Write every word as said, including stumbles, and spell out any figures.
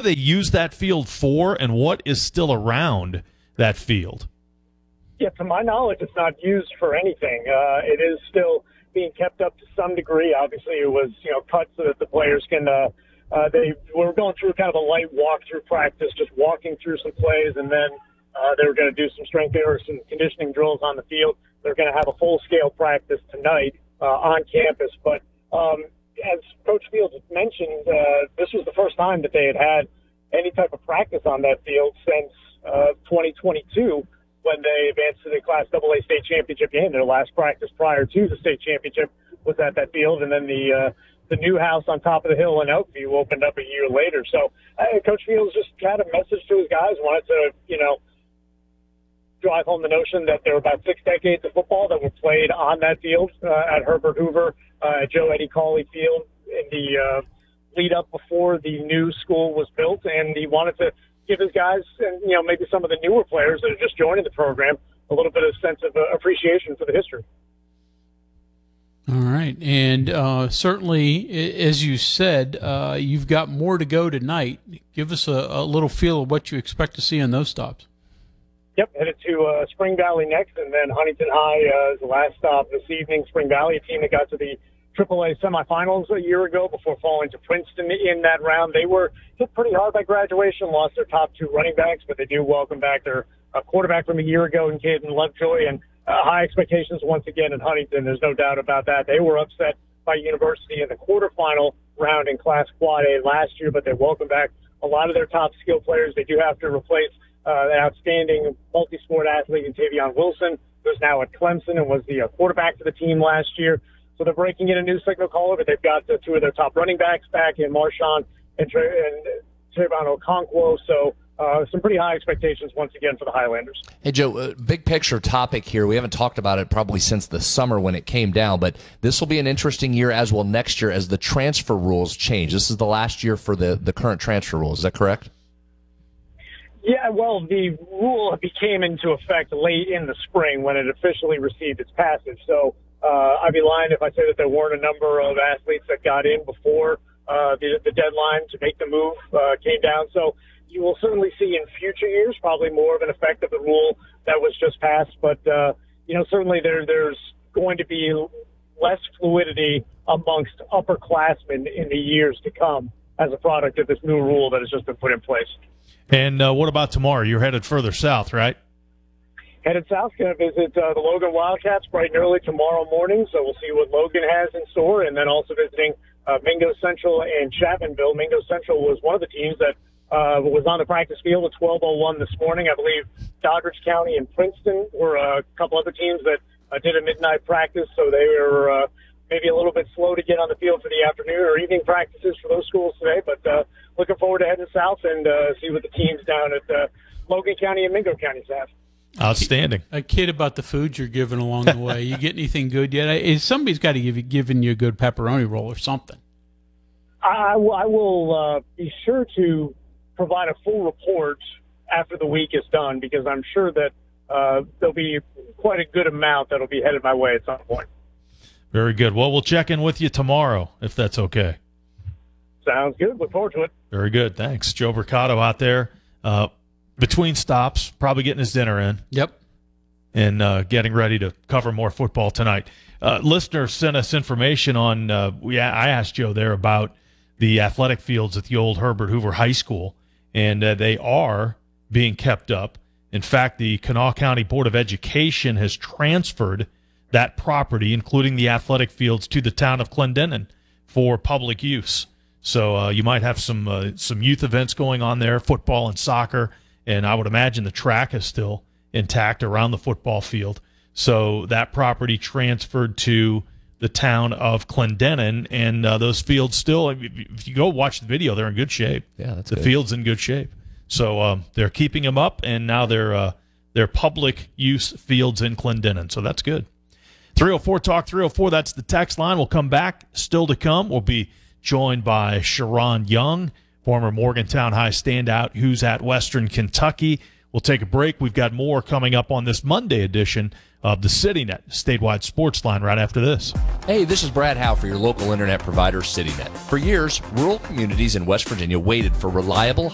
they use that field for, and what is still around that field? Yeah, to my knowledge, it's not used for anything. Uh, it is still being kept up to some degree. Obviously, it was, you know, cut so that the players can, uh, uh, they were going through kind of a light walk-through practice, just walking through some plays, and then uh, they were going to do some strength or some conditioning drills on the field. They're going to have a full-scale practice tonight uh, on campus. But um, as Coach Fields mentioned, uh, this was the first time that they had had any type of practice on that field since uh, twenty twenty-two, when they advanced to the Class double A state championship game. Their last practice prior to the state championship was at that field, and then the uh, the new house on top of the hill in Elkview opened up a year later. So uh, Coach Fields just had a message to his guys, wanted to, you know, drive home the notion that there were about six decades of football that were played on that field uh, at Herbert Hoover, uh, at Joe Eddie Cawley Field in the uh, lead up before the new school was built, and he wanted to give his guys, and you know, maybe some of the newer players that are just joining the program, a little bit of sense of uh, appreciation for the history. All right, and uh, certainly, as you said, uh, you've got more to go tonight. Give us a, a little feel of what you expect to see in those stops. Yep, headed to uh, Spring Valley next, and then Huntington High uh, is the last stop this evening. Spring Valley, a team that got to the triple A semifinals a year ago before falling to Princeton in that round. They were hit pretty hard by graduation, lost their top two running backs, but they do welcome back their uh, quarterback from a year ago in Caden Lovejoy, and uh, high expectations once again in Huntington. There's no doubt about that. They were upset by University in the quarterfinal round in Class Quad A last year, but they welcome back a lot of their top skill players. They do have to replace uh, an outstanding multi-sport athlete in Tavion Wilson, who's now at Clemson and was the uh, quarterback for the team last year. So they're breaking in a new signal caller, but they've got uh, two of their top running backs back in Marshawn and, Tra- and Trayvon Okonkwo. So uh, some pretty high expectations once again for the Highlanders. Hey, Joe, uh, big picture topic here. We haven't talked about it probably since the summer when it came down, but this will be an interesting year as well next year as the transfer rules change. This is the last year for the, the current transfer rules. Is that correct? Yeah, well, the rule became into effect late in the spring when it officially received its passage. So Uh, I'd be lying if I say that there weren't a number of athletes that got in before uh, the, the deadline to make the move uh, came down. So you will certainly see in future years probably more of an effect of the rule that was just passed. But, uh, you know, certainly there, there's going to be less fluidity amongst upperclassmen in the years to come as a product of this new rule that has just been put in place. And uh, what about tomorrow? You're headed further south, right? Headed south, going to visit uh, the Logan Wildcats bright and early tomorrow morning, so we'll see what Logan has in store, and then also visiting uh, Mingo Central and Chapmanville. Mingo Central was one of the teams that uh, was on the practice field at twelve oh one this morning. I believe Doddridge County and Princeton were a couple other teams that uh, did a midnight practice, so they were uh, maybe a little bit slow to get on the field for the afternoon or evening practices for those schools today, but uh, looking forward to heading south and uh, see what the teams down at uh, Logan County and Mingo County have. Outstanding. A kid about the food you're giving along the way. You get anything good yet? I- Somebody's got to give you, giving you a good pepperoni roll or something. I will, I will uh, be sure to provide a full report after the week is done, because I'm sure that uh, there'll be quite a good amount that'll be headed my way at some point. Very good. Well, we'll check in with you tomorrow, if that's okay. Sounds good. Look forward to it. Very good. Thanks. Joe Mercado out there. Uh, Between stops, probably getting his dinner in. Yep. And uh, getting ready to cover more football tonight. Uh, listeners sent us information on, uh, we, I asked Joe there about the athletic fields at the old Herbert Hoover High School, and uh, they are being kept up. In fact, the Kanawha County Board of Education has transferred that property, including the athletic fields, to the town of Clendenin for public use. So uh, you might have some uh, some youth events going on there, football and soccer. And I would imagine the track is still intact around the football field. So that property transferred to the town of Clendenin, and uh, those fields still, if you go watch the video, they're in good shape. Yeah, that's The good. field's in good shape. So um, they're keeping them up, and now they're, uh, they're public use fields in Clendenin. So that's good. three oh four Talk three oh four, that's the text line. We'll come back. Still to come, we'll be joined by Sharon Young, former Morgantown High standout who's at Western Kentucky. We'll take a break. We've got more coming up on this Monday edition of the CityNet Statewide Sports Line right after this. Hey, this is Brad Howe for your local internet provider, CityNet. For years, rural communities in West Virginia waited for reliable,